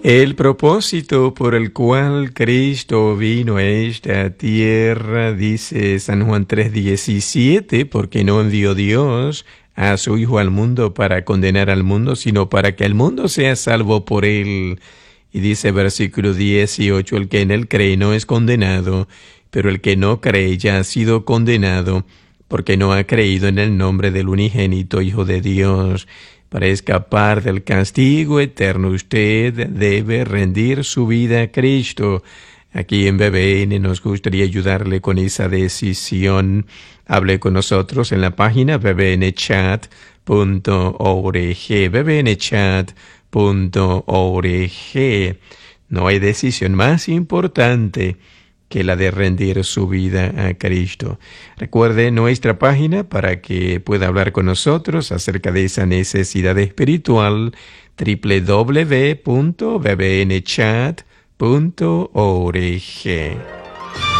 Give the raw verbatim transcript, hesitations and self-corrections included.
El propósito por el cual Cristo vino a esta tierra, dice San Juan tres diecisiete, porque no envió Dios a su Hijo al mundo para condenar al mundo, sino para que el mundo sea salvo por él. Y dice versículo dieciocho, el que en él cree no es condenado, pero el que no cree ya ha sido condenado, porque no ha creído en el nombre del unigénito Hijo de Dios. Para escapar del castigo eterno, usted debe rendir su vida a Cristo. Aquí en B B N nos gustaría ayudarle con esa decisión. Hable con nosotros en la página b b n chat punto org, b b n chat punto org. No hay decisión más importante que la de rendir su vida a Cristo. Recuerde nuestra página para que pueda hablar con nosotros acerca de esa necesidad espiritual, doble u doble u doble u punto b b n chat punto org.